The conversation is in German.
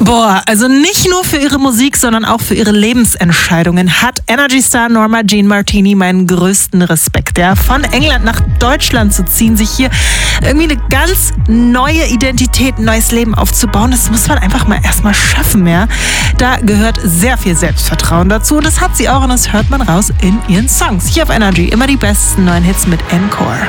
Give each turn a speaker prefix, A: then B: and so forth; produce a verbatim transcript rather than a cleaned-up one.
A: Boah, also nicht nur für ihre Musik, sondern auch für ihre Lebensentscheidungen hat Energy Star Norma Jean Martini meinen größten Respekt. Ja. Von England nach Deutschland zu ziehen, sich hier irgendwie eine ganz neue Identität, ein neues Leben aufzubauen, das muss man einfach mal erstmal schaffen. Ja. Da gehört sehr viel Selbstvertrauen dazu und das hat sie auch und das hört man raus in ihren Songs. Hier auf Energy immer die besten neuen Hits mit Encore.